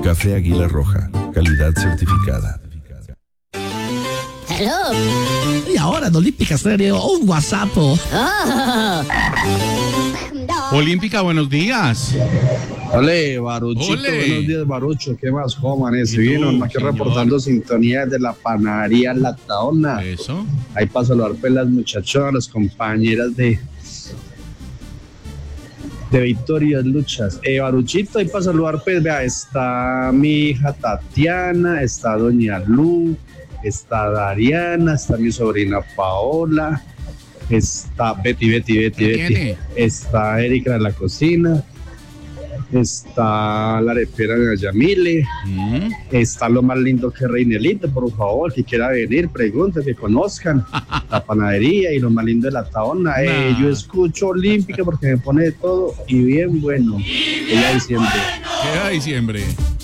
Café Águila Roja, calidad certificada. Hello. Y ahora en Olímpica Estéreo, un WhatsApp. Olímpica, buenos días. Ole, Baruchito, Ole. buenos días, Barucho, ¿qué más? ¿Cómo amanece? ¿Y tú, Bien, aquí señor? reportando sintonía de la panadería La Taona. Eso. Ahí para saludar pues las muchachonas, las compañeras de Victorias Luchas. Baruchito, ahí para saludar pues, vea, está mi hija Tatiana, está doña Lu, está Dariana, está mi sobrina Paola, está Betty, tiene? está Erika de la cocina, está la arepera de Yamile, está lo más lindo que Reinelito, por favor, que quiera venir, pregunte, que conozcan la panadería y lo más lindo de La Taona. Yo escucho Olímpica porque me pone de todo y bien bueno. Ya diciembre. Queda diciembre.